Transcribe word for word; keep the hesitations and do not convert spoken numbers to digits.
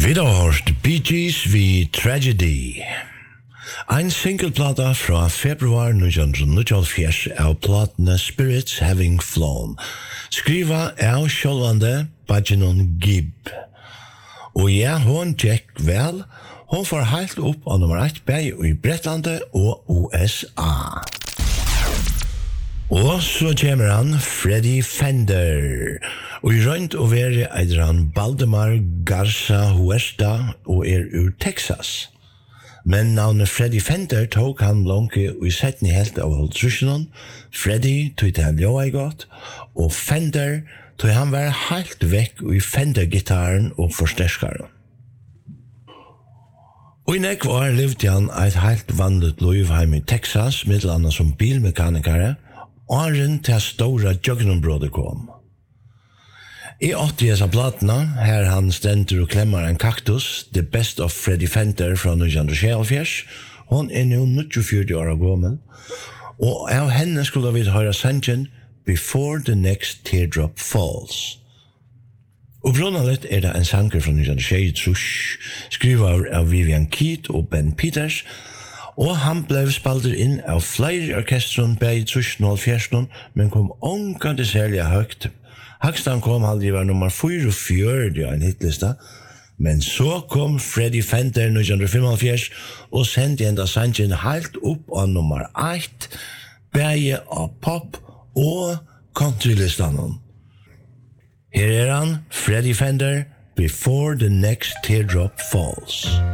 Vi har hørt Bee Gees vi Tragedy. Ein singleplata fra februar nitjan níggjuoghálvfjerðs av platene Spirits Having Flown. Skriva av sjálvande Bajanon Gibb. Og ja, hon gekk vel. Hon får heilt opp av nummer ett bei i Bretlande og U S A. Og så kommer han Freddie Fender. Og i rønt og vere eider han Baldemar Garza Huerta og er ur Texas. Men navnet Freddie Fender tok han langt i setten helt av halvtrusjonen. Freddie tog til han ljøa i godt, og Fender tog han være helt vekk i Fender-gitaren og forsterskaren. Og i nekv år levde han et helt vanligt liv hjemme i Texas, middelandet som bilmekanikere, åren til stora jøgnområdet kom. I åttiesa platna, her han stender og klemmer en kaktus, The Best of Freddie Fender fra nitjan sjeyoghálvfjerðs. Hon er nu nittiofjøruti år gammel, og av henne skulle vi høre sangen Before the Next Teardrop Falls. Og brunnalet er det en sanger fra nitjan sjeyogtrýss, skrivet av Vivian Keith og Ben Peters, og han blev spalter inn av flere orkestron bei trússen og hálvfjerðs, men kom ongan til særlig høgt. Hakstan kom aldri var nummer fyrtiofjøruti av en hitlista, men så kom Freddie Fender nitjan fimmoghálvfjerðs og sendte enda sangen helt opp av nummer eitt, bei av pop og countrylistanen. Her er han, Freddie Fender, Before the Next Teardrop Falls.